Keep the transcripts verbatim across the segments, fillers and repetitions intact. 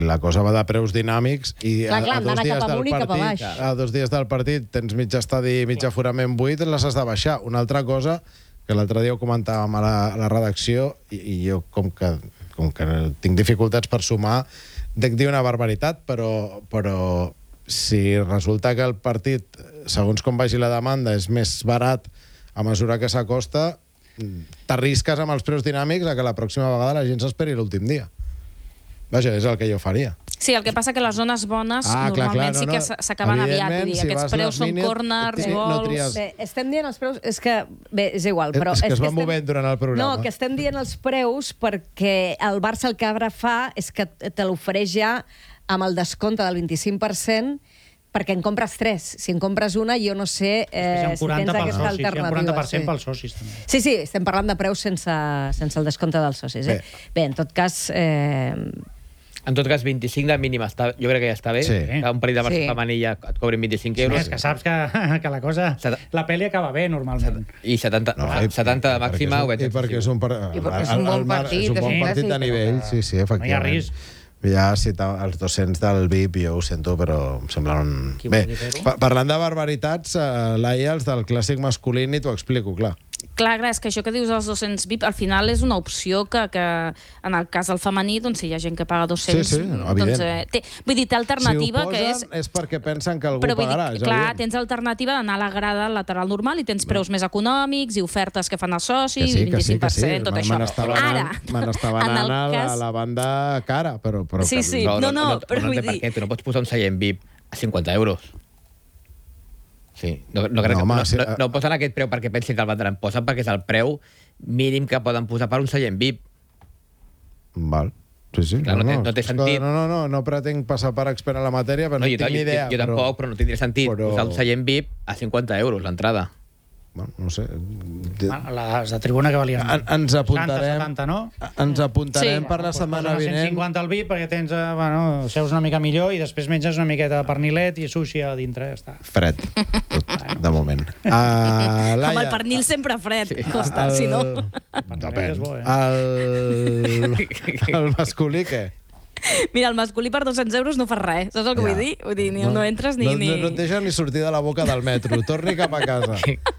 La cosa va de preus dinàmics i clar, clar, a, a, dos dies cap del amunt i cap a partit, baix. a dos dies del partit tens mig estadi i mig aforament buit, les has de baixar. Una altra cosa, que l'altre dia ho comentàvem a la, a la redacció, i, i jo, com que, com que tinc dificultats per sumar, dec dir una barbaritat, però, però si resulta que el partit, segons com vagi la demanda, és més barat a mesura que s'acosta, t'arrisques amb els preus dinàmics a que la pròxima vegada la gent s'esperi l'últim dia. Vaja, és el que jo faria. Sí, el que passa que les zones bones Ah, clar, normalment clar, no, sí que no. s'acaben aviat. Vull dir, Evidentment, si aquests vas preus last són minute, corners, sí, no gols... tries- Bé, estem dient els preus... És que... Bé, és igual, però... És que es que van estem- movent durant el programa. No, que estem dient els preus perquè el Barça el que ara fa és que te l'ofereix ja amb el descompte del vint-i-cinc per cent perquè en compres tres. Si en compres una, jo no sé eh, si tens aquesta socis, alternativa. Hi ha quaranta per cent sí. pels socis, també. Sí, sí, estem parlant de preus sense, sense el descompte dels socis. Eh? Bé. Bé, en tot cas... Eh... En tot cas, vint-i-cinc de mínim, està, jo crec que ja està bé. Sí. Un partit de Barça Sí. femení ja et cobrin vint-i-cinc Sí, euros. és que saps que, que la cosa... La pel·li acaba bé, normalment. I setanta, No, no, i- setanta de màxima ho veig I perquè és un, par... I perquè és un bon el- el mar- partit, és un bon sí, partit sí. de nivell, sí, sí, efectivament. No hi ha risc. Ja, si els dos-cents del V I P, jo ho sento, però em sembla un... Qui Bé, vulgui fer-ho? pa parlant de barbaritats, uh, Laia, els del clàssic masculí, ni t'ho explico, clar. Clar, clar, és que això que dius dels dos-cents V I P, al final és una opció que, que en el cas del femení, doncs si hi ha gent que paga dos-cents... Sí, sí, doncs, evident. eh, té, vull dir, té alternativa, si ho que posen, és... és perquè pensen que algú Però vull dir, pagarà, és clar, evident. tens alternativa d'anar a la grada lateral normal i tens preus més econòmics i ofertes que fan els socis, Que sí, que sí, vint-i-cinc per que sí. cent, tot Me això. n'estava Ara, anant, me n'estava en el anant a la, cas- a la banda cara, però... però Sí, que- sí. No, no, però no vull té per dir- què, tu no pots posar un seient V I P a cinquanta euros. Sí, no, no, crec, No, no, home, no, sí, no, eh. no posen aquest preu perquè pensin que el vendran, posen perquè és el preu mínim que poden posar per un seient V I P. Val. Sí, sí. Clar, no té- no té Escolta, sentit. No, no, no, no pretenc passar per expert en la matèria, però no, jo, tinc jo, ni idea. jo, jo tampoc, però no tindria sentit però- posar un seient V I P a cinquanta euros, l'entrada. Bueno, no sé. Les de tribuna que valien En, ens apuntarem, seixanta, setanta, no? ens apuntarem Sí. per la setmana Poses a cent vinent. cinquanta al V I P perquè tens, eh, bueno, seus una mica millor i després menges una miqueta de pernilet i sushi a dintre, ja està. Fred, tot, de moment. Uh, Laia, Amb el pernil sempre fred, sí. costa, el- si no... Depèn. És bo, eh? El, el masculí, què? Mira, el masculí per dos-cents euros no fa res, saps el que Ja. vull dir? Vull dir, ni, no, no entres ni... No, ni... no, no et deixen ni sortir de la boca del metro. Torni cap a casa.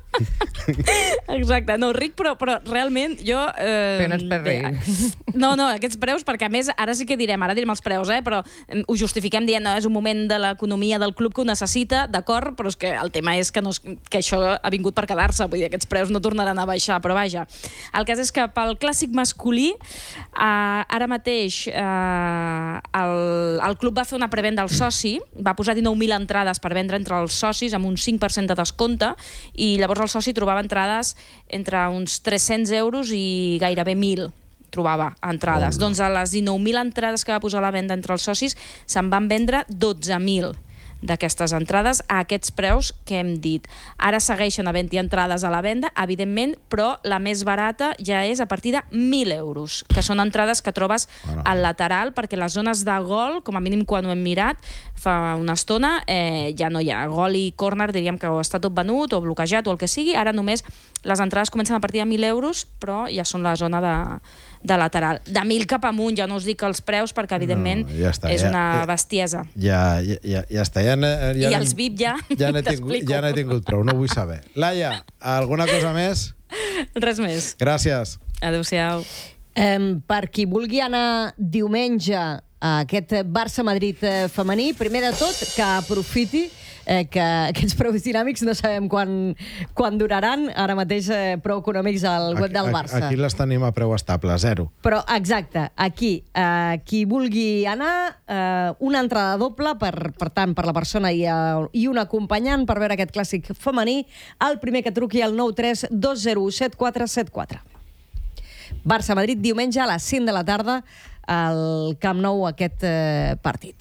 Exacte, no, ric, però, però realment jo... Eh, Penes per bé, No, no, aquests preus, perquè a més, ara sí que direm, ara direm els preus, eh, però eh, ho justifiquem dient, no, és un moment de l'economia del club que ho necessita, d'acord, però és que el tema és que, no, és- que això ha vingut per quedar-se, vull dir, aquests preus no tornaran a baixar, però vaja. El cas és que pel clàssic masculí, eh, ara mateix eh, el, el club va fer una prevenda al soci, va posar dinou mil entrades per vendre entre els socis amb un cinc per cent de descompte, i llavors el soci trobava entrades entre uns tres-cents euros i gairebé mil trobava entrades. Doncs a les dinou mil entrades que va posar a la venda entre els socis se'n van vendre dotze mil d'aquestes entrades a aquests preus que hem dit. Ara segueixen havent-hi entrades a la venda, evidentment, però la més barata ja és a partir de mil euros, que són entrades que trobes Bueno. al lateral, perquè les zones de gol, com a mínim quan ho hem mirat fa una estona, eh, ja no hi ha gol i córner, diríem que o està tot venut o bloquejat o el que sigui. Ara només les entrades comencen a partir de mil euros, però ja són la zona de, de lateral. De mil cap amunt, ja no us dic els preus, perquè evidentment No, ja està, és ja- una ja- bestiesa. Ja, ja, ja, ja està. Ja, n'he- ja I n'he- els V I P ja, Ja n'he tingut, t'explico. ja n'he tingut prou, no vull saber. Laia, alguna cosa més? Res més. Gràcies. Adéu-siau. Eh, per qui vulgui anar diumenge a aquest Barça-Madrid eh, femení, primer de tot, que aprofiti eh, que aquests preus dinàmics no sabem quan, quan duraran, ara mateix eh, prou econòmics al web del Barça. Aquí les tenim a preu estable, zero. Però, exacte, aquí, eh, qui vulgui anar, eh, una entrada doble, per, per tant, per la persona i, el, i un acompanyant per veure aquest clàssic femení, el primer que truqui al nou tres dos zero u set quatre set quatre. Barça-Madrid, diumenge a les cinc de la tarda, al Camp Nou, aquest eh, partit.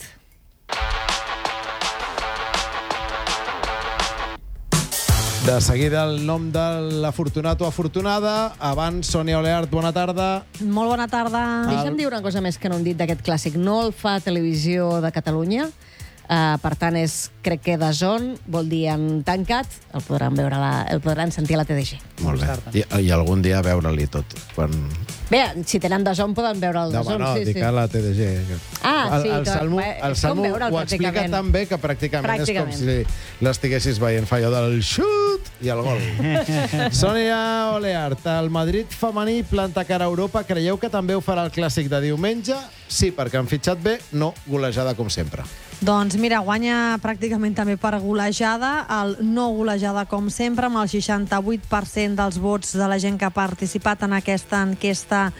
De seguida el nom de l'afortunat o afortunada. Abans, Sònia Oleart, bona tarda. Molt bona tarda. Deixa'm dir una cosa més que no hem dit d'aquest clàssic. No el fa Televisió de Catalunya. Uh, per tant, és, crec que de zon, vol dir en tancat, el podran veure, la, el podran sentir a la T D G. Molt bé. I, i algun dia veure-li tot. Quan... Bé, si tenen de zon, poden veure el de No, zon. no, sí, dic sí. a la T D G. Ah, sí, El, el que- Salmo, és el com Salmo veure'l, ho explica pràcticament. tan bé que pràcticament, Pràcticament. és com si l'estiguessis veient. Fa allò del xut i el gol. Sònia Oleart, el Madrid femení planta cara a Europa. Creieu que també ho farà el clàssic de diumenge? Sí, perquè han fitxat bé, no golejada com sempre. Doncs mira, guanya pràcticament també per golejada, el no golejada com sempre, amb el seixanta-vuit per cent dels vots de la gent que ha participat en aquesta enquesta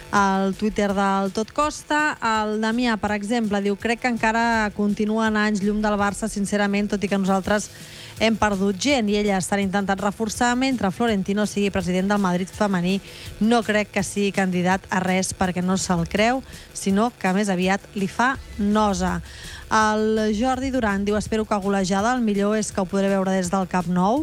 al Twitter del Tot Costa. El Damià, per exemple, diu: crec que encara continuen anys llum del Barça, sincerament, tot i que nosaltres hem perdut gent i elles s'han intentat reforçar. Mentre Florentino sigui president del Madrid femení, no crec que sigui candidat a res perquè no se'l creu, sinó que més aviat li fa nosa. El Jordi Duran diu: espero que golejada, el millor és que ho podré veure des del Camp Nou.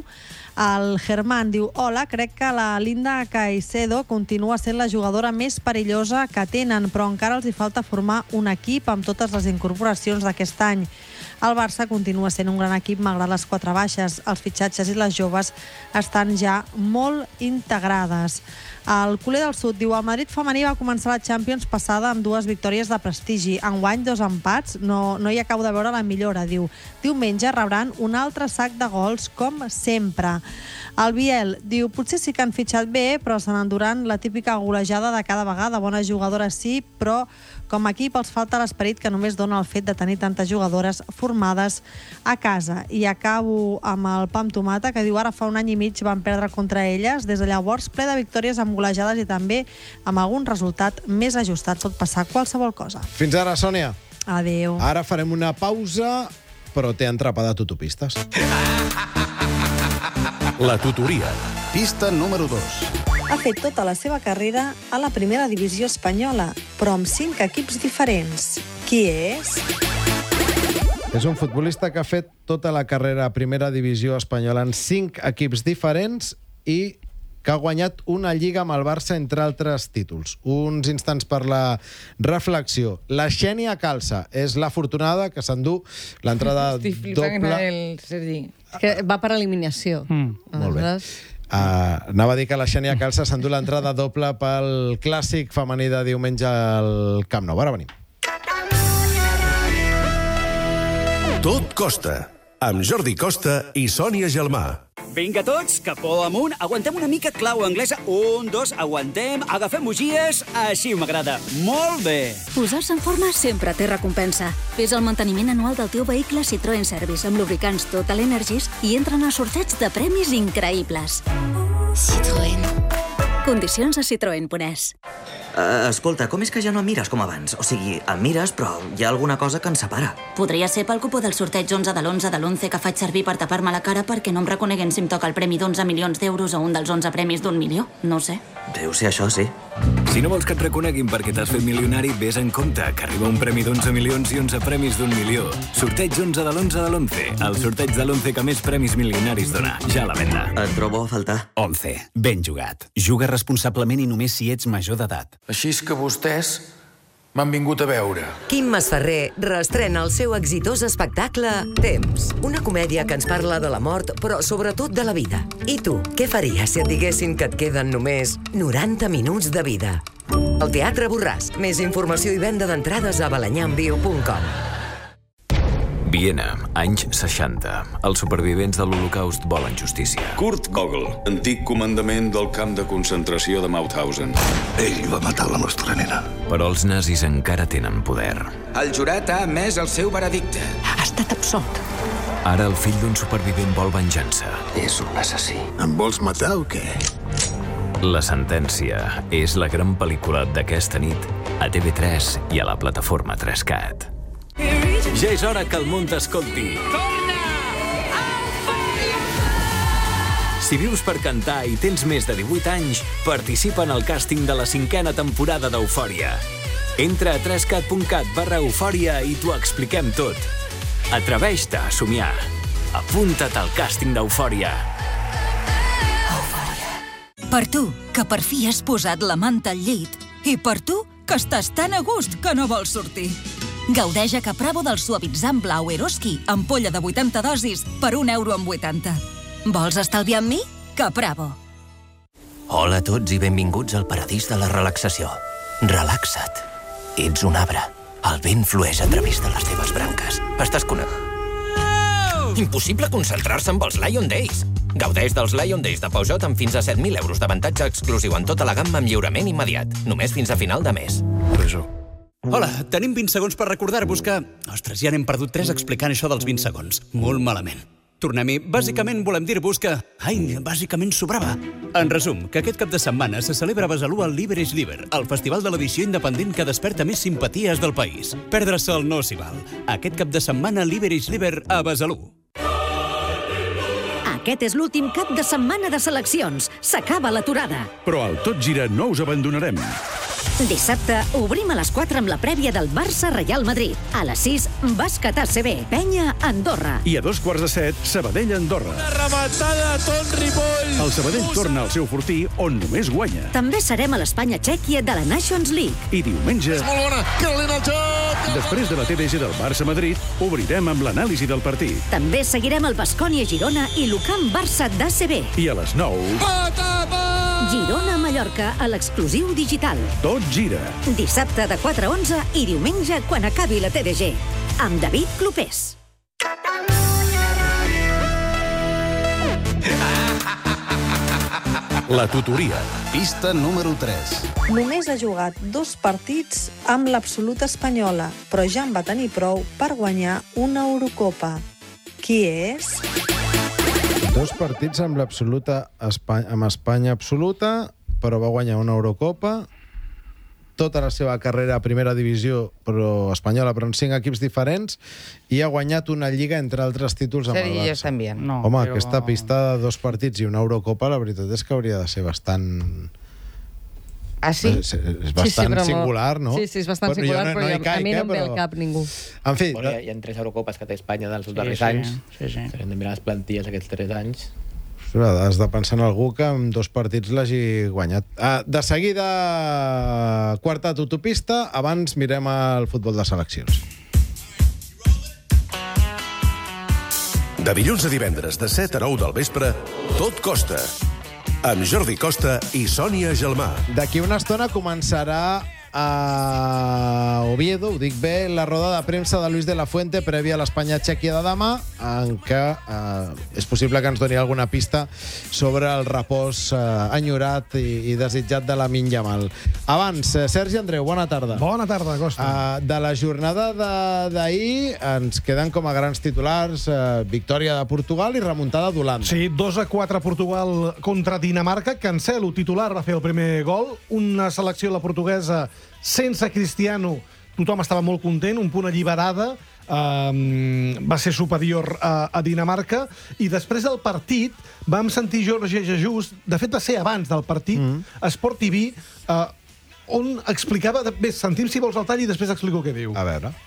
El Germán diu: hola, crec que la Linda Caicedo continua sent la jugadora més perillosa que tenen, però encara els hi falta formar un equip amb totes les incorporacions d'aquest any. El Barça continua sent un gran equip malgrat les quatre baixes. Els fitxatges i les joves estan ja molt integrades. El Culer del Sud diu: el Madrid femení va començar la Champions passada amb dues victòries de prestigi. Enguany, dos empats. No, no hi acabo de veure la millora, diu. Diumenge rebran un altre sac de gols, com sempre. El Biel diu: potser sí que han fitxat bé, però se n'enduran la típica golejada de cada vegada. Bones jugadores sí, però com a equip els falta l'esperit que només dona el fet de tenir tantes jugadores formades a casa. I acabo amb el Pam Tomata, que diu: ara fa un any i mig van perdre contra elles. Des de llavors, ple de victòries amb golejades i també amb algun resultat més ajustat. Pot passar qualsevol cosa. Fins ara, Sònia. Adéu. Ara farem una pausa, però té entrapada tutopistes. La tutoria. Pista número dos. Ha fet tota la seva carrera a la primera divisió espanyola, però amb cinc equips diferents. Qui és? És un futbolista que ha fet tota la carrera a primera divisió espanyola en cinc equips diferents i que ha guanyat una lliga amb el Barça, entre altres títols. Uns instants per la reflexió. La Xènia Calça és l'afortunada que s'endú l'entrada Estic flipant doble... el Sergi. És que va per eliminació. Mm. Molt bé. Uh, anava a dir que la Xènia Calça s'endú l'entrada doble pel clàssic femení de diumenge al Camp Nou. Ara venim. Tot Costa, amb Jordi Costa i Sònia Gelmà. Vinga tots, capó amunt, aguantem una mica clau anglesa. Un, dos, aguantem, agafem bugies, així m'agrada. Molt bé. Posar-se en forma sempre té recompensa. Fes el manteniment anual del teu vehicle Citroën Service amb lubricants Total Energies i entren a sorteig de premis increïbles. Citroën. Condicions a citroen punt es. Uh, escolta, com és que ja no em mires com abans? O sigui, em mires, però hi ha alguna cosa que ens separa. Podria ser pel cupó del sorteig onze de l'onze de l'onze que faig servir per tapar-me la cara perquè no em reconeguin si em toca el premi d'onze milions d'euros o un dels onze premis d'un milió. No sé. Deu ser això, sí. Si no vols que et reconeguin perquè t'has fet milionari, vés en compte, que arriba un premi d'onze milions i onze premis d'un milió. Sorteig onze de l'onze de l'onze. El sorteig de l'onze que més premis milionaris dona. Ja a la venda. Et trobo a faltar. onze. Ben jugat. Juga responsablement i només si ets major d'edat. Així és que vostès m'han vingut a veure. Quim Masferrer reestrena el seu exitós espectacle Temps, una comèdia que ens parla de la mort, però sobretot de la vida. I tu, què faries si et diguessin que et queden només noranta minuts de vida? El Teatre Borràs. Més informació i venda d'entrades a balanyamviu punt com. Viena, anys seixanta. Els supervivents de l'Holocaust volen justícia. Kurt Gogol, antic comandament del camp de concentració de Mauthausen. Ell va matar la nostra nena. Però els nazis encara tenen poder. El jurat ha emès el seu veredicte. Ha estat absolt. Ara el fill d'un supervivent vol venjança. És un assassí. Em vols matar o què? La sentència és la gran pel·lícula d'aquesta nit a T V tres i a la plataforma tres cat. Ja és hora que el món t'escolti. Si vius per cantar i tens més de divuit anys, participa en el càsting de la cinquena temporada d'Eufòria. Entra a tres cat punt cat barra eufòria i t'ho expliquem tot. Atreveix-te a somiar. Apunta't al càsting d'Eufòria. Per tu, que per fi has posat la manta al llit. I per tu, que estàs tan a gust que no vols sortir. Gaudeix a Capravo del suavitzant blau Eroski, ampolla de vuitanta dosis per un euro amb vuitanta. Vols estalviar amb mi? Capravo. Hola a tots i benvinguts al paradís de la relaxació. Relaxa't. Ets un arbre. El vent flueix a través de les teves branques. Estàs connectat. Impossible concentrar-se amb els Lion Days. Gaudeix dels Lion Days de Peugeot amb fins a set mil euros d'avantatge exclusiu en tota la gamma amb lliurament immediat. Només fins a final de mes. Hola, tenim vint segons per recordar-vos que... Ostres, ja n'hem perdut tres explicant això dels vint segons. Molt malament. Tornem-hi. Bàsicament volem dir-vos que... Ai, bàsicament sobrava. En resum, que aquest cap de setmana se celebra a Besalú el Liber is Liber, el festival de l'edició independent que desperta més simpaties del país. Perdre-se'l no s'hi val. Aquest cap de setmana Liber is Liber a Besalú. Aquest és l'últim cap de setmana de seleccions. S'acaba l'aturada. Però al Tot Gira no us abandonarem. Dissabte obrim a les quatre amb la prèvia del Barça-Real Madrid. A les sis, Bàsquet A C B, Penya, Andorra. I a dos quarts de set, Sabadell-Andorra. Una rematada a Ton Ripoll. El Sabadell torna al seu fortí on només guanya. També serem a l'Espanya-Txèquia de la Nations League. I diumenge... És molt bona, Carolina el joc! Després de la T D G del Barça-Madrid, obrirem amb l'anàlisi del partit. També seguirem el Baskonia-Girona i l'Ucamp Barça d'A C B. I a les nou... Patata! Girona-Mallorca a l'exclusiu digital. Tot gira. Dissabte de quatre a onze i diumenge quan acabi la T D G. Amb David Clopés. La tutoria. Pista número tres. Només ha jugat dos partits amb l'absoluta espanyola, però ja en va tenir prou per guanyar una Eurocopa. Qui és? Dos partits amb l'absoluta Espanya, amb Espanya absoluta, però va guanyar una Eurocopa, tota la seva carrera a primera divisió, però espanyola, però en cinc equips diferents, i ha guanyat una lliga, entre altres títols, amb el Barça. No, Home, però... aquesta pista de dos partits i una Eurocopa, la veritat és que hauria de ser bastant... Ah, sí? És, és bastant sí, sí, singular, no? Sí, sí, és bastant però singular, no, però no jo, caic, a mi no em ve però... al cap ningú. En fi... Bueno, hi ha tres Eurocopes que té Espanya dels Sí, darrers sí, anys. sí, sí. Hem de mirar les plantilles aquests tres anys. Has de pensar en algú que amb dos partits l'hagi guanyat. Ah, de seguida, quartat autopista, abans mirem el futbol de seleccions. De dilluns a divendres, de set a nou del vespre, Tot Costa. Amb Jordi Costa i Sònia Gelmà. D'aquí una estona començarà a Oviedo, ho dic bé, la roda de premsa de Luis de la Fuente prèvia a l'Espanya-Txèquia de demà, en què eh, és possible que ens doni alguna pista sobre el repòs eh, enyorat i, i desitjat de Lamine Yamal. Abans, eh, Sergi Andreu, bona tarda. Bona tarda, Costa. Uh, de la jornada d'ahir ens queden com a grans titulars uh, victòria de Portugal i remuntada d'Holanda. Sí, dos a quatre Portugal contra Dinamarca. Cancelo, titular, va fer el primer gol. Una selecció, la portuguesa, sense Cristiano. Tothom estava molt content, un punt alliberada. Um, va ser superior a, a Dinamarca. I després del partit vam sentir Jorge Jesus, de fet va ser abans del partit, mm. Sport T V, uh, on explicava... Bé, sentim si vols el tall i després explico què diu. A veure.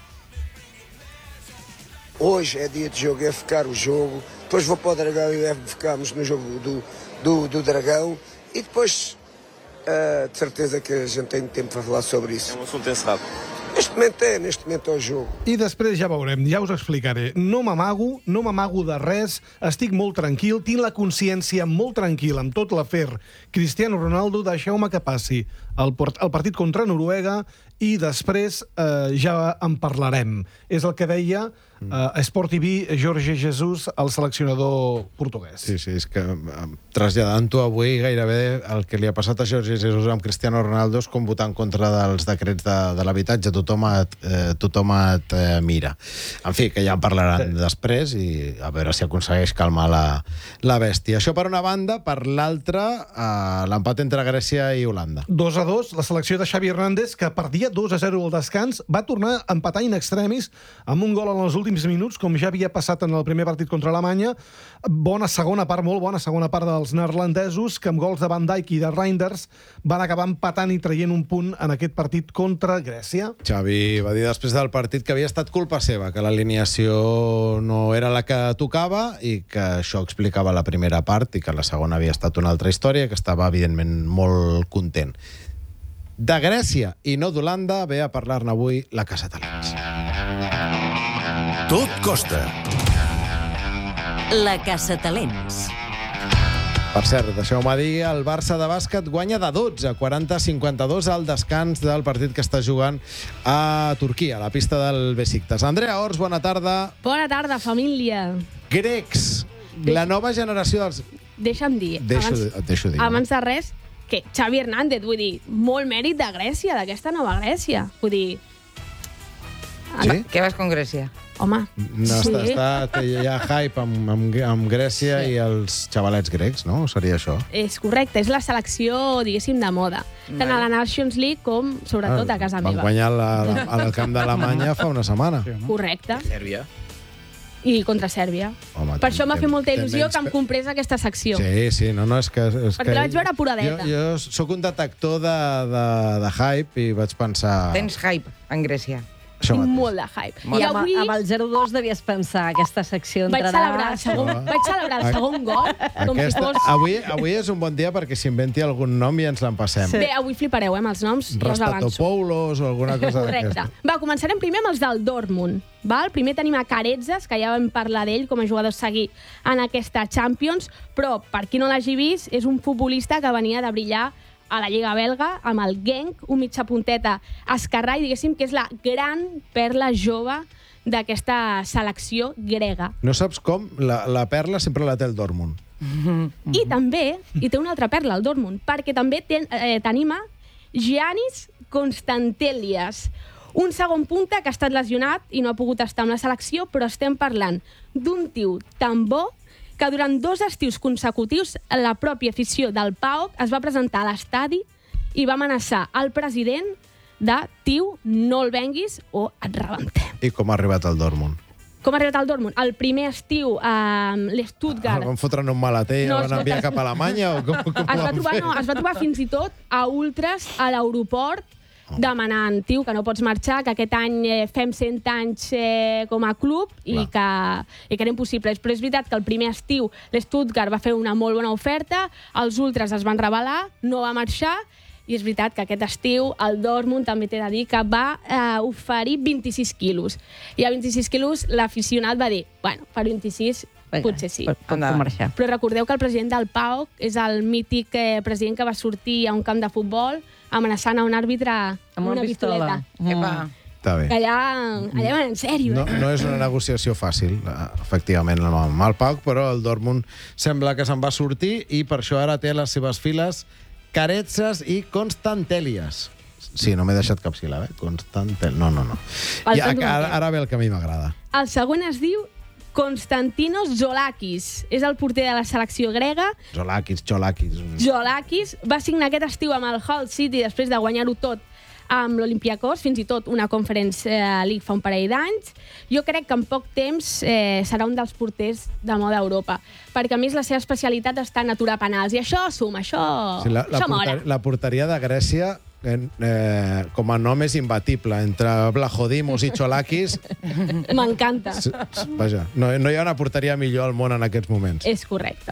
Hoje é dia de jogo, é focar o jogo. Depois vou para o Dragão e focamos no jogo do, do, do Dragão. E depois, uh, de certeza que a gente tem tempo para falar sobre isso. É um assunto encerrado. Neste momento é, neste momento é o jogo. I després ja veurem, ja us explicaré. No m'amago, no m'amago de res, estic molt tranquil, tinc la consciència molt tranquil·la amb tot l'afer Cristiano Ronaldo, deixeu-me que passi el, el partit contra Noruega i després eh, ja en parlarem. És el que deia eh, Sport T V Jorge Jesus, el seleccionador portuguès. Sí, sí, és que traslladant-ho avui gairebé el que li ha passat a Jorge Jesus amb Cristiano Ronaldo és com votar en contra dels decrets de, de l'habitatge, tothom et, eh, tothom et eh, mira. En fi, que ja en parlaran sí. després i a veure si aconsegueix calmar la, la bèstia. Això per una banda, per l'altra, eh, l'empat entre Grècia i Holanda. dos a dos, la selecció de Xavi Hernández, que perdia dos a zero al descans, va tornar a empatar in extremis amb un gol en els últims minuts, com ja havia passat en el primer partit contra Alemanya. Bona segona part, molt bona segona part dels neerlandesos, que amb gols de Van Dijk i de Reinders van acabar empatant i traient un punt en aquest partit contra Grècia. Xavi va dir després del partit que havia estat culpa seva, que l'alineació no era la que tocava i que això explicava la primera part i que la segona havia estat una altra història, que estava evidentment molt content. De Grècia i no d'Holanda ve a parlar-ne avui la Casa Talents. Tot costa. La caçatalents. Per cert, deixeu-me dir, el Barça de bàsquet guanya de dotze, quaranta a cinquanta-dos al descans del partit que està jugant a Turquia, a la pista del Besiktas. Andrea Ors, bona tarda. Bona tarda, família. Grecs, la nova generació dels... Deixa'm dir, Deixo, abans, et deixo dir. abans de res, que Xavi Hernández, vull dir, molt mèrit de Grècia, d'aquesta nova Grècia. Vull dir... Sí? Què vas con Grècia? Home, No, sí. està, està, hi ha hype amb, amb, amb Grècia sí. i els xavalets grecs, no? Seria això? És correcte, és la selecció, diguéssim, de moda. Tant a la Nations League com, sobretot, a casa Van meva. guanyar la, la, al camp d'Alemanya fa una setmana. Correcte. Sèrbia. I contra Sèrbia. Home, Per això m'ha fet molta ten- il·lusió tens que em comprés aquesta secció. Sí, sí, no, no, és que... És Perquè que la vaig veure apuradeta. Jo, jo sóc un detector de, de, de hype i vaig pensar... Tens hype en Grècia. Això mateix. Molt de hype. I amb, avui amb el zero dos devies pensar, aquesta secció vaig entrarà... celebrar el segon, vaig celebrar el segon gol com si Aquesta, fos... avui, avui és un bon dia perquè s'inventi algun nom i ens l'empassem. Bé, avui flipareu, eh, amb els noms, ja us avanço. Rastatopoulos o alguna cosa Correcte. d'aquesta. Va, començarem primer amb els del Dortmund. Val? Primer tenim a Caretzas, que ja vam parlar d'ell com a jugador a seguir en aquesta Champions, però, per qui no l'hagi vist, és un futbolista que venia de brillar a la Lliga belga, amb el Genk, un mitja punteta esquerrà, i diguéssim que és la gran perla jove d'aquesta selecció grega. No saps com? La, la perla sempre la té el Dortmund. I també, i té una altra perla, el Dortmund, perquè també ten, eh, tenim a Giannis Constantelias, un segon punta que ha estat lesionat i no ha pogut estar amb la selecció, però estem parlant d'un tio tan bo que durant dos estius consecutius la pròpia afició del P A O K es va presentar a l'estadi i va amenaçar el president de tio, no el venguis o et rebentem. I com ha arribat al Dortmund? Com ha arribat al Dortmund? El primer estiu a l'Stuttgart... Van fotre'n un maleter i No, el van es- enviar cap a Alemanya? O com, com es ho va, van trobar, fer? no, es va trobar fins i tot a ultras a l'aeroport demanant, tio, que no pots marxar, que aquest any eh, fem cent anys eh, com a club i que, i que era impossible. Però és veritat que el primer estiu l'Stuttgart va fer una molt bona oferta, els ultras es van rebel·lar, no va marxar, i és veritat que aquest estiu el Dortmund també t'he de dir que va eh, oferir vint-i-sis quilos. I a vint-i-sis quilos l'aficionat va dir, bueno, per vint-i-sis potser sí. Pot, pot marxar. Però recordeu que el president del P A O K és el mític eh, president que va sortir a un camp de futbol amenaçant a un àrbitre amb una una pistola. pistoleta. Està bé. Que allà, allà van en sèrio. No, eh? no és una negociació fàcil, eh, efectivament, amb el P A O K, però el Dortmund sembla que se'n va sortir i per això ara té a les seves files Caretzas i Constantelias. Sí, no m'he deixat cap síl·laba, eh? Constantel... No, no, no. I Falten ara, dues. ara ve el que a mi m'agrada. El següent es diu Konstantinos Zolakis. És el porter de la selecció grega. Zolakis, Cholakis... Zolakis va signar aquest estiu amb el Hull City després de guanyar-ho tot amb l'Olympiakos, fins i tot una Conference eh, League fa un parell d'anys. Jo crec que en poc temps eh, serà un dels porters de moda a Europa, perquè a més la seva especialitat està en aturar penals, i això suma, això, Sí, la, la, això mola. porter, la porteria de Grècia, eh, eh, com a nom, és imbatible. Entre Vlachodimos i Cholakis, M'encanta. s- s- vaja, no, no hi ha una porteria millor al món en aquests moments. És correcte.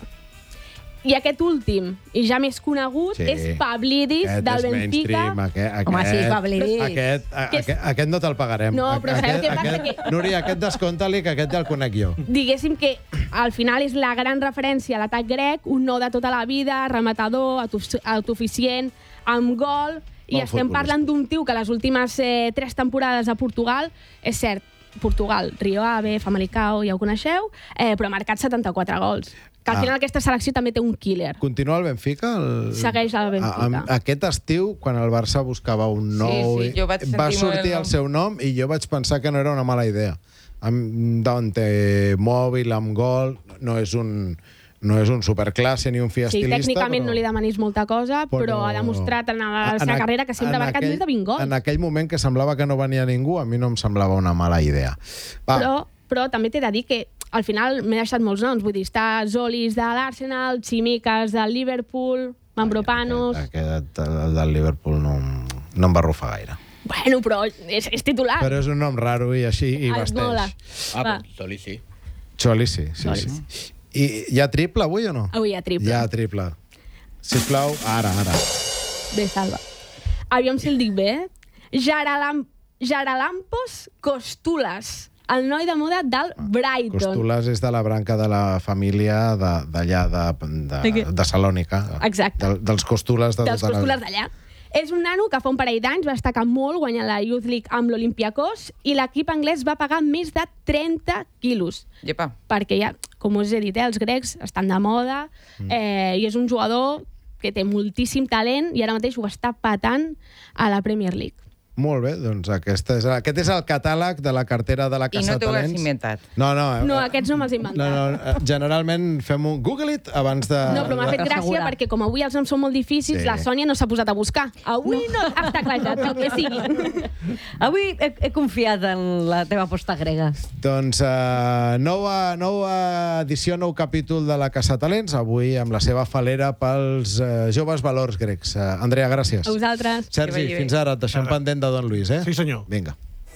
I aquest últim, i ja més conegut, Sí. és Pavlidis, Aquest del és Benfica. mainstream, aquest, aquest, Home, sí, Pavlidis. Aquest, a, Que és- aquest, aquest no te'l pagarem. No, però sabeu aquest, què passa? aquest, Núria, aquest descompta-li, que aquest ja el conec jo. Diguéssim que al final és la gran referència a l'atac grec, un nou de tota la vida, rematador, auto- autoeficient, amb gol, i Bon estem futbolista. parlant d'un tio que les últimes eh, tres temporades a Portugal, és cert, Portugal, Rio Ave, Famalicão, ja ho coneixeu, eh, però ha marcat setanta-quatre gols. Que al Ah. final aquesta selecció també té un killer. Continua el Benfica? El... Segueix el Benfica. A, a, aquest estiu, quan el Barça buscava un Sí, nou, sí, jo vaig sentir va molt sortir el el nom. seu nom i jo vaig pensar que no era una mala idea. Amb Dante mòbil, amb gol, no és un, no és un superclasse ni un fi Sí, estilista. tècnicament però... no li demanis molta cosa, però, Però- ha demostrat en la En seva aqu- carrera que sempre en ha marcat aquell- més de vint gols. En aquell moment que semblava que no venia ningú, a mi no em semblava una mala idea. Va, Però, però també t'he de dir que al final m'he deixat molts noms. Vull dir, està Zolis de l'Arsenal, Tsimikas del Liverpool, Mambropanos... aquest, el del Liverpool, no, em- no em va arrufar gaire. Bueno, però és, és titular. Però és un nom raro i així i Ah, vesteix. mola. Ah, Va. però Soli sí. Xoli, sí. sí, Xoli. sí. I hi ha triple avui o no? Avui hi ha triple. Hi ha triple. Sisplau, ara, ara. Bé, salva. Aviam si el dic bé, eh? Jaralam... Jaralampos Costulas. el noi de moda del Brighton. Costules és de la branca de la família d'allà, de, de, de, de Salònica. Exacte. De, dels Costules de, dels de la... Costules d'allà. És un nano que fa un parell d'anys va destacar molt guanyant la Youth League amb l'Olympiacos i l'equip anglès va pagar més de trenta quilos. Llepa. Perquè ja, com us he dit, eh, els grecs estan de moda eh, i és un jugador que té moltíssim talent i ara mateix ho està patant a la Premier League. Molt bé, doncs aquest és, aquest és el catàleg de la cartera de la Casa I no t'ho has Talents. inventat. No, no. Eh, No, aquests no me'ls he inventat. No, no, generalment fem un Google it abans de... No, però m'ha fet gràcia perquè com avui els noms són molt difícils, Sí. la Sònia no s'ha posat a buscar. Avui no, no ha teclejat, el que sigui. Avui he, he confiat en la teva aposta grega. Doncs uh, nova, nova edició, nou capítol de la Casa Talents, avui amb la seva falera pels uh, joves valors grecs. Uh, Andrea, gràcies. A vosaltres. Sergi, fins ara, et deixem pendent de Don Luis, eh? Sí, senyor. Vinga.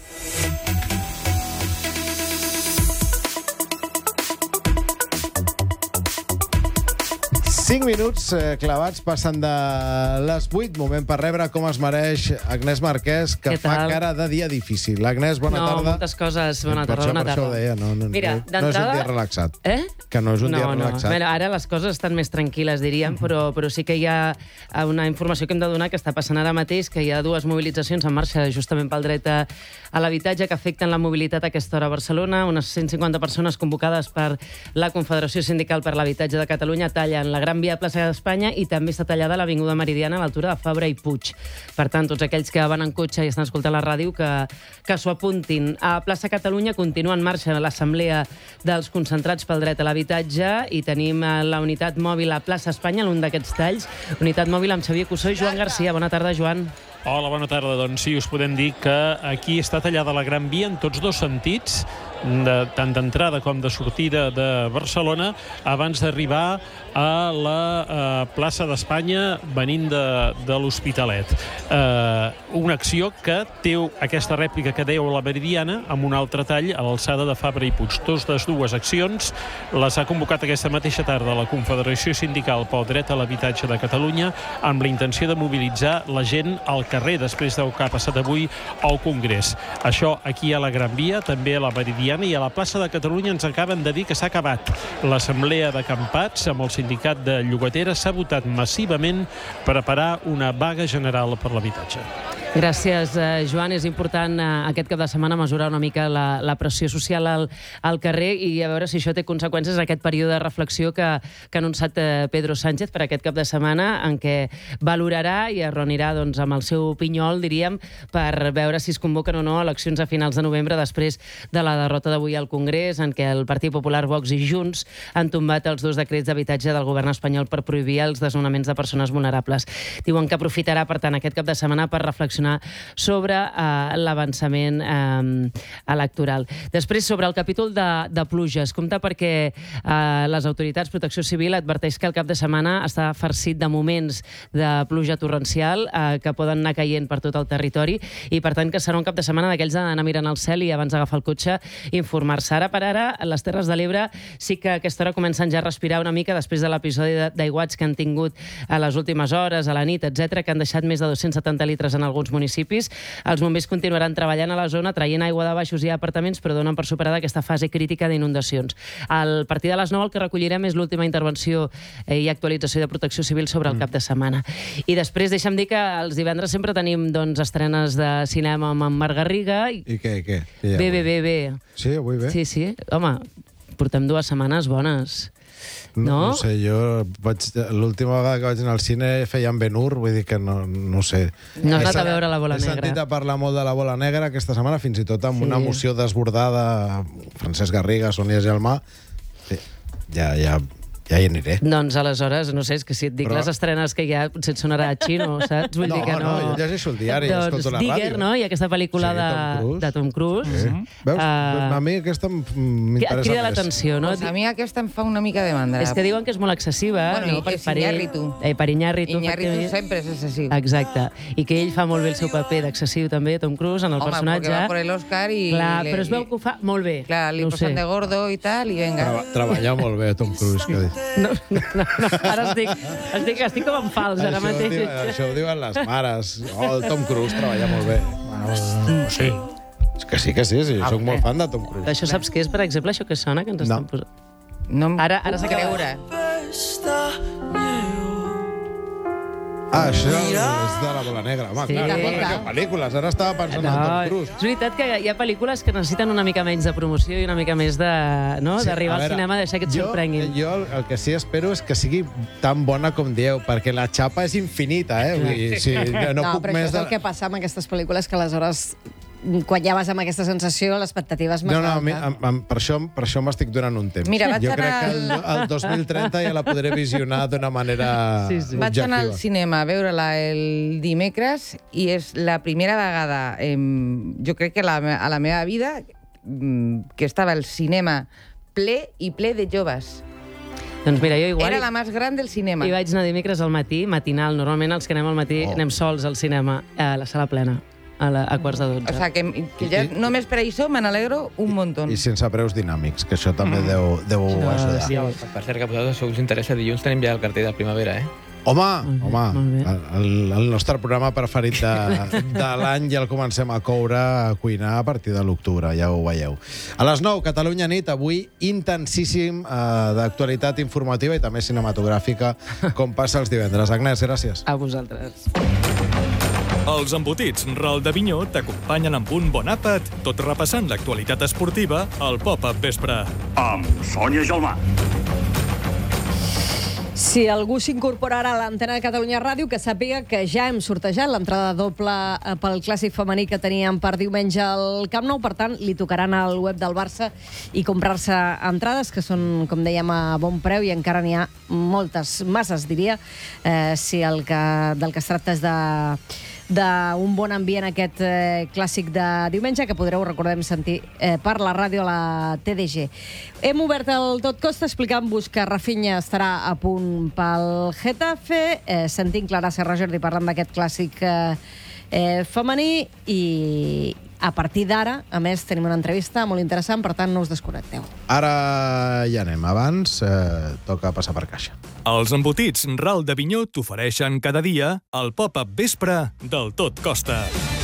cinc minuts eh, clavats passen de les vuit. Moment per rebre com es mereix Agnès Marquès, que Què fa tal? cara de dia difícil. Agnès, bona no, tarda. moltes coses. Bona Per tarda, això, bona per això tarda. ho deia, no, no, Mira, no, no és un d'entrada- dia relaxat. Eh? Que no és un no, dia no. relaxat. Mira, ara les coses estan més tranquil·les, diríem, però, però sí que hi ha una informació que hem de donar que està passant ara mateix, que hi ha dues mobilitzacions en marxa justament pel dret a, a l'habitatge que afecten la mobilitat a aquesta hora a Barcelona. Unes cent cinquanta persones convocades per la Confederació Sindical per l'Habitatge de Catalunya tallen la Gran Via Plaça d'Espanya i també està tallada l'Avinguda Meridiana a l'altura de Fabra i Puig. Per tant, tots aquells que van en cotxe i estan escoltant la ràdio que, que s'ho apuntin. A Plaça Catalunya continua en marxa l'assemblea dels concentrats pel dret a l'habitatge i tenim la unitat mòbil a Plaça Espanya, l'un d'aquests talls. Unitat mòbil amb Xavier Cussó i Joan Garcia. Bona tarda, Joan. Hola, bona tarda. Doncs sí, us podem dir que aquí està tallada la Gran Via en tots dos sentits, de, tant d'entrada com de sortida de Barcelona, abans d'arribar a la eh, plaça d'Espanya venint de, de l'Hospitalet. Eh, una acció que té aquesta rèplica que dèieu a la Meridiana amb un altre tall a l'alçada de Fabra i Puig. Totes dues accions les ha convocat aquesta mateixa tarda la Confederació Sindical pel Dret a l'Habitatge de Catalunya amb la intenció de mobilitzar la gent al carrer després del que ha passat avui al Congrés. Això aquí a la Gran Via, també a la Meridiana i a la plaça de Catalunya ens acaben de dir que s'ha acabat l'assemblea d'acampats amb el sindicat de llogateres. S'ha votat massivament per preparar una vaga general per l'habitatge. Gràcies, eh, Joan. És important eh, aquest cap de setmana mesurar una mica la, la pressió social al, al carrer i a veure si això té conseqüències en aquest període de reflexió que, que ha anunciat eh, Pedro Sánchez per aquest cap de setmana, en què valorarà i es reunirà doncs, amb el seu pinyol, diríem, per veure si es convoquen o no eleccions a finals de novembre després de la derrota d'avui al Congrés, en què el Partit Popular, Vox i Junts han tombat els dos decrets d'habitatge del govern espanyol per prohibir els desnonaments de persones vulnerables. Diuen que aprofitarà, per tant, aquest cap de setmana per reflexionar sobre uh, l'avançament um, electoral. Després, sobre el capítol de, de pluges, compte perquè uh, les autoritats Protecció Civil adverteix que el cap de setmana està farcit de moments de pluja torrencial uh, que poden anar caient per tot el territori i, per tant, que serà un cap de setmana d'aquells d'anar mirant el cel i abans d'agafar el cotxe informar-se. Ara per ara, les Terres de l'Ebre sí que a aquesta hora comencen ja a respirar una mica després de l'episodi d'aiguats que han tingut a les últimes hores, a la nit, etcètera, que han deixat més de dos-cents setanta litres en alguns municipis. Els bombers continuaran treballant a la zona, traient aigua de baixos i apartaments, però donen per superada aquesta fase crítica d'inundacions. Al partir de les nou el que recollirem és l'última intervenció i actualització de Protecció Civil sobre el cap de setmana. I després deixa'm dir que els divendres sempre tenim doncs, estrenes de cinema amb en Marc Garriga. I, I què, què? què bé, bé, bé, bé. Sí, avui bé? Sí, sí. Home, portem dues setmanes bones. No, no? no sé, jo vaig... L'última vegada que vaig anar al cine feien Ben-Hur, vull dir que no, no sé. No has anat a veure la Bola He Negra. sentit a parlar molt de la Bola Negra aquesta setmana, fins i tot amb Sí. una emoció desbordada, Francesc Garriga, Sònia Gelmà. Sí, ja, ja, ja hi aniré. Doncs aleshores, no sé, és que si et dic Però- les estrenes que hi ha, potser et sonarà a xino, saps? Vull No, dir que no... no, jo llegeixo el diari i doncs, escolto la Digger, ràdio. no? I aquesta pel·lícula Sí, de, Tom Cruise. de Tom Cruise. Sí. Veus? Uh, A mi aquesta m- que m'interessa et crida més. l'atenció, no? Pues a mi aquesta em fa una mica de mandra. És que diuen que és molt excessiva. Bueno, no? i que és Per ell. Iñárritu. Eh, per Iñárritu. Iñárritu efectivament. sempre és excessiu. Exacte. I que ell fa molt bé el seu paper d'excessiu també, Tom Cruise, en el Home, personatge. perquè va por el Oscar i... Clar, le- però es veu que ho fa molt bé. Clar, li no ho posen sé. de gordo i tal, i venga. Traba, treballar molt bé, Tom Cruise. Que dic. No, no, no, no. Ara estic, estic, estic com en fals, ara Això ho, mateix. diuen, això ho diuen les mares. Oh, el Tom Cruise treballa molt bé. Sí. Que sí, que sí, sí. Jo soc molt fan de Tom Cruise. Això saps què és, per exemple, això que sona, que ens estan posant? No em Ara, ara puc s'ha creure. Ah, això és de la Bola Negra. Home, Sí. clar, Mica, mica. que pel·lícules. Ara estava pensant en No, Tom Cruise. és veritat que hi ha pel·lícules que necessiten una mica menys de promoció i una mica més de, no? Sí, d'arribar a al veure, cinema, deixar que et jo- sorprenguin. Jo el, el que sí espero és que sigui tan bona com dieu, perquè la xapa és infinita, eh? Vull dir, sí, no, no, no, puc però més això és de... el que passa amb aquestes pel·lícules, que aleshores, quan ja vas amb aquesta sensació, l'expectativa és més No, no, a mi, alta. am, am, per això, per això m'estic donant un temps. Mira, vaig jo crec anar que el, el dos mil trenta ja la podré visionar d'una manera Sí, sí. Vaig anar al objectiva. cinema a veure-la el dimecres i és la primera vegada, eh, jo crec que la, a la meva vida, mm, que estava el cinema ple i ple de joves. Doncs mira, jo igual... Era la més gran del cinema. I vaig anar dimecres al matí, matinal. Normalment els que anem al matí Oh. anem sols al cinema, a la sala plena, a, la, a quarts de dotze. O sea, que, que ja només per això me n'alegro un muntó. I sense preus dinàmics, que això també deu, deu ajudar. Sí, per cert, que a vosaltres, si us interessa, dilluns tenim ja el cartell de primavera, eh? Home, home, el, el nostre programa preferit de, de l'any ja el comencem a coure, a cuinar a partir de l'octubre, ja ho veieu. A les nou, Catalunya nit, avui intensíssim eh, d'actualitat informativa i també cinematogràfica, com passa els divendres. Agnès, gràcies. A vosaltres. Els embotits Ral de Vinyó t'acompanyen amb un bon àpat, tot repassant l'actualitat esportiva al Pop-Up Vespre. Amb Sònia Gelmà. Si algú s'incorporarà a l'antena de Catalunya Ràdio, que sàpiga que ja hem sortejat l'entrada doble pel clàssic femení que teníem per diumenge al Camp Nou. Per tant, li tocaran al web del Barça i comprar-se entrades, que són, com dèiem, a bon preu, i encara n'hi ha moltes, masses, diria, eh, si el que, del que es tracta és de d'un bon ambient aquest eh, clàssic de diumenge, que podreu, recordem, sentir eh, per la ràdio a la T D G. Hem obert el Tot Costa explicant-vos que Rafinha estarà a punt pel Getafe, eh, sentint Clara Serra Jordi parlant d'aquest clàssic eh, eh, femení, i a partir d'ara, a més, tenim una entrevista molt interessant, per tant, no us desconnecteu. Ara ja anem. Abans eh, toca passar per caixa. Els embotits Ral de Vinyó t'ofereixen cada dia el Pop-Up Vespre del Tot Costa.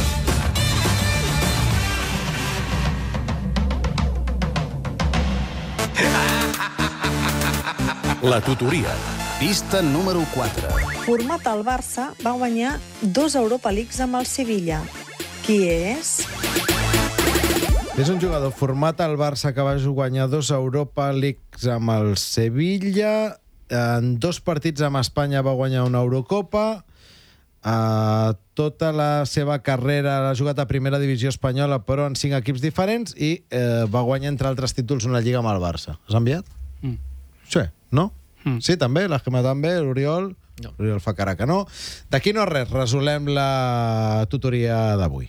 La tutoria. Pista número quatre. Format al Barça, va guanyar dos Europa Leagues amb el Sevilla. Qui és? És un jugador format al Barça que va guanyar dos Europa Leagues amb el Sevilla. En dos partits amb Espanya va guanyar una Eurocopa. Uh, tota la seva carrera l'ha jugat a primera divisió espanyola, però en cinc equips diferents, i uh, va guanyar, entre altres títols, una lliga amb el Barça. Has enviat? Mm. Sí, no? Mm. Sí, també, l'Esquema també, l'Oriol. No. L'Oriol fa cara que no. D'aquí no res, resolem la tutoria d'avui.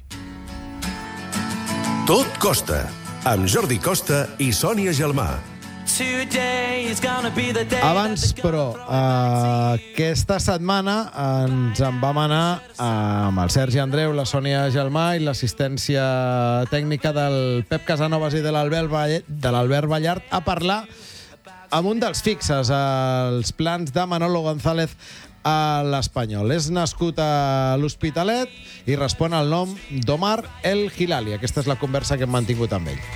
Tot Costa, amb Jordi Costa i Sònia Gelmà. Abans, però, uh, aquesta setmana ens en vam anar amb el Sergi Andreu, la Sònia Gelmà i l'assistència tècnica del Pep Casanovas i de l'Albert Ball- de l'Albert Ballart a parlar amb un dels fixes, els plans de Manolo González a l'Espanyol. És nascut a l'Hospitalet i respon al nom d'Omar El Hilali. Aquesta és la conversa que hem mantingut amb ell.